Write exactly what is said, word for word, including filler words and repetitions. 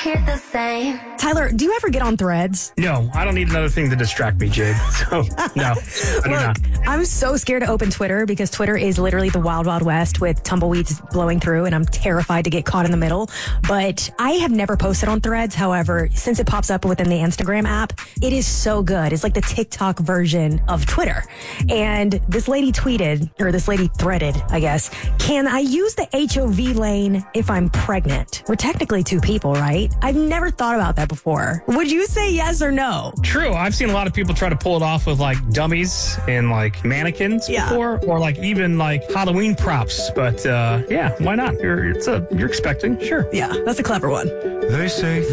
hear the same. Tyler, do you ever get on Threads? No, I don't need another thing to distract me, Jade. So, no, I do Look, not. I'm so scared to open Twitter because Twitter is literally the wild, wild west with tumbleweeds blowing through, and I'm terrified to get caught in the middle. But I have never posted on Threads. However, since it pops up within the Instagram app, it is so good. It's like the TikTok version of Twitter. And this lady tweeted, or this lady threaded, I guess, can I use the H O V lane if I'm pregnant? We're technically two people, right? I've never thought about that before. Would you say yes or no? True. I've seen a lot of people try to pull it off with like dummies and like mannequins Yeah. before, or like even like Halloween props. But uh, yeah, why not? You're it's a you're expecting, sure. Yeah, that's a clever one. They say